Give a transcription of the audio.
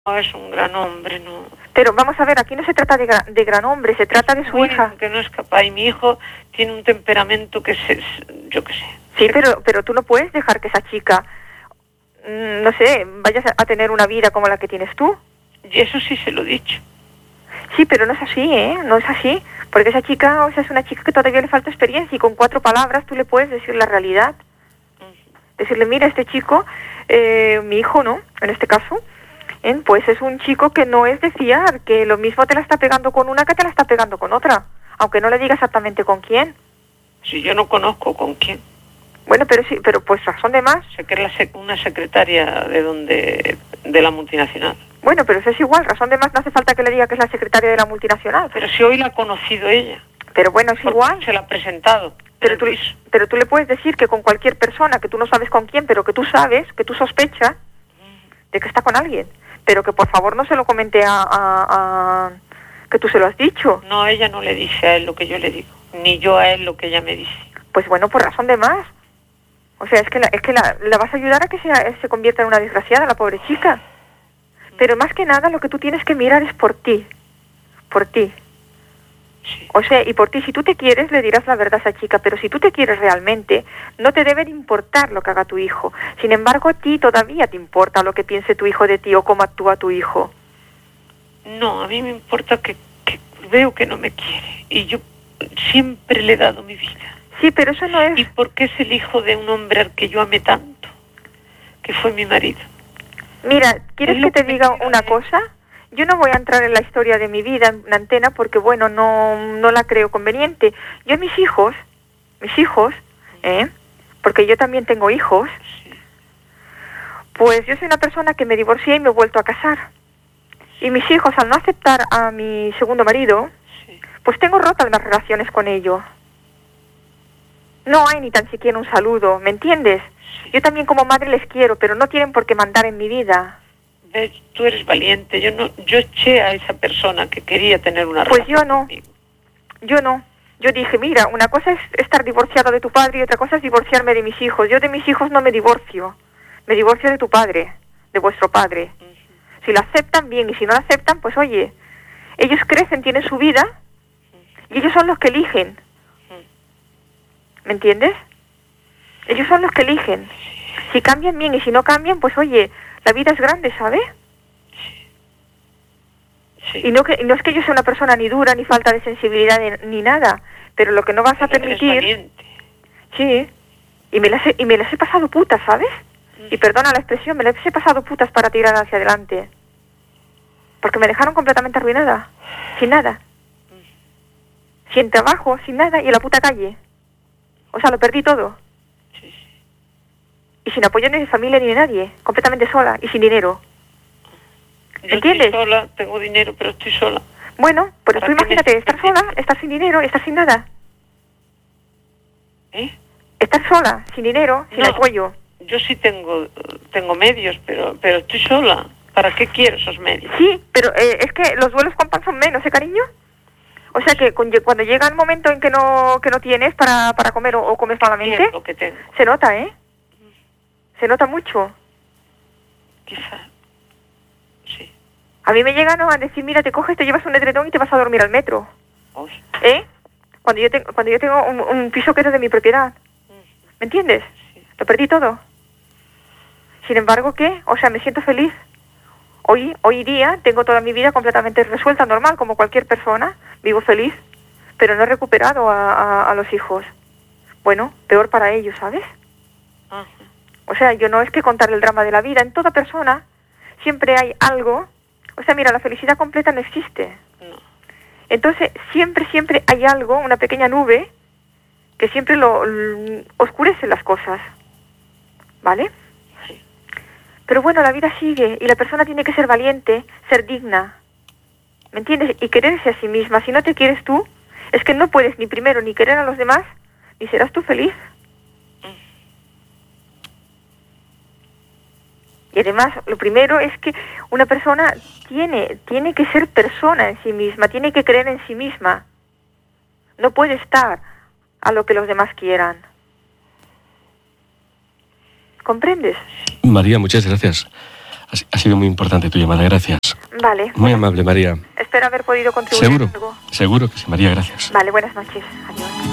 No es un gran hombre, no. Pero vamos a ver, aquí no se trata de gran hombre, se trata de su hija. Que no es capaz, y mi hijo tiene un temperamento que yo qué sé. Sí, pero tú no puedes dejar que esa chica, no sé, vayas a tener una vida como la que tienes tú. Y eso sí se lo he dicho. Sí, pero no es así, no es así, porque esa chica, o sea, es una chica que todavía le falta experiencia y con 4 palabras tú le puedes decir la realidad. Decirle, mira, este chico, mi hijo, ¿no? En este caso, pues es un chico que no es de fiar, que lo mismo te la está pegando con una que te la está pegando con otra, aunque no le diga exactamente con quién. Si yo no conozco con quién. Bueno, pero sí, pero pues razón de más. Sé que es una secretaria de la multinacional. Bueno, pero eso es igual, razón de más, no hace falta que le diga que es la secretaria de la multinacional. Pero si hoy la ha conocido ella. Pero bueno, es igual. Se la ha presentado. Pero tú le puedes decir que con cualquier persona, que tú no sabes con quién, pero que tú sabes, que tú sospechas de que está con alguien. Pero que por favor no se lo comente que tú se lo has dicho. No, ella no le dice a él lo que yo le digo, ni yo a él lo que ella me dice. Pues bueno, por razón de más. O sea, es que la vas a ayudar a que se convierta en una desgraciada, la pobre chica. Pero más que nada lo que tú tienes que mirar es por ti. Por ti. Sí. O sea, y por ti, si tú te quieres, le dirás la verdad a esa chica, pero si tú te quieres realmente, no te debe de importar lo que haga tu hijo. Sin embargo, a ti todavía te importa lo que piense tu hijo de ti o cómo actúa tu hijo. No, a mí me importa que veo que no me quiere. Y yo siempre le he dado mi vida. Sí, pero eso no es... ¿Y por qué es el hijo de un hombre al que yo amé tanto? Que fue mi marido. Mira, ¿quieres que te diga una cosa? Yo no voy a entrar en la historia de mi vida en antena porque, bueno, no la creo conveniente. Yo mis hijos, porque yo también tengo hijos, pues yo soy una persona que me divorcié y me he vuelto a casar. Y mis hijos, al no aceptar a mi segundo marido, pues tengo rotas las relaciones con ellos. No hay ni tan siquiera un saludo, ¿me entiendes? Yo también como madre les quiero, pero no tienen por qué mandar en mi vida. ¿Ves? Tú eres valiente. Yo eché a esa persona que quería tener una relación. Pues yo no. Conmigo. Yo no. Yo dije, mira, una cosa es estar divorciado de tu padre y otra cosa es divorciarme de mis hijos. Yo de mis hijos no me divorcio. Me divorcio de tu padre, de vuestro padre. Si lo aceptan, bien, y si no lo aceptan, pues oye, ellos crecen, tienen su vida y ellos son los que eligen. ¿Me entiendes? Ellos son los que eligen. Si cambian, bien, y si no cambian, pues oye, la vida es grande, ¿sabes? Sí. Y no es que yo sea una persona ni dura, ni falta de sensibilidad, ni nada, pero lo que no vas a permitir... Sí, y me las he pasado putas, ¿sabes? Y perdona la expresión, me las he pasado putas para tirar hacia adelante. Porque me dejaron completamente arruinada, sin nada. Sin trabajo, sin nada, y en la puta calle. O sea, lo perdí todo. Sí. Y sin apoyo ni de familia ni de nadie, completamente sola y sin dinero. ¿Entiendes? Estoy sola, tengo dinero, pero estoy sola. Bueno, pero tú imagínate, estar sola, estar sin dinero, estar sin nada. Estar sola, sin dinero, sin apoyo. Yo sí tengo medios, pero estoy sola. ¿Para qué quiero esos medios? Sí, pero es que los duelos con pan son menos, cariño? O sea que cuando llega el momento en que no tienes para comer o comes malamente, lo que tengo. Se nota, Se nota mucho. Quizá. Sí. A mí me llegan a decir, mira, te coges, te llevas un edredón y te vas a dormir al metro. Cuando yo tengo un piso que es de mi propiedad. ¿Me entiendes? Sí. Lo perdí todo. Sin embargo, ¿qué? O sea, me siento feliz. Hoy día tengo toda mi vida completamente resuelta, normal, como cualquier persona. Vivo feliz, pero no he recuperado a los hijos. Bueno, peor para ellos, ¿sabes? Ajá. O sea, yo no es que contar el drama de la vida. En toda persona siempre hay algo. O sea, mira, la felicidad completa no existe. No. Entonces, siempre hay algo, una pequeña nube, que siempre oscurece las cosas. ¿Vale? Sí. Pero bueno, la vida sigue y la persona tiene que ser valiente, ser digna. ¿Me entiendes? Y quererse a sí misma. Si no te quieres tú, es que no puedes ni primero ni querer a los demás, ni serás tú feliz. Y además, lo primero es que una persona tiene que ser persona en sí misma, tiene que creer en sí misma. No puede estar a lo que los demás quieran. ¿Comprendes? María, muchas gracias. Ha sido muy importante tu llamada, gracias. Vale. Muy amable, María. Espero haber podido contribuir en algo. Seguro que sí, María, gracias. Vale, buenas noches. Adiós.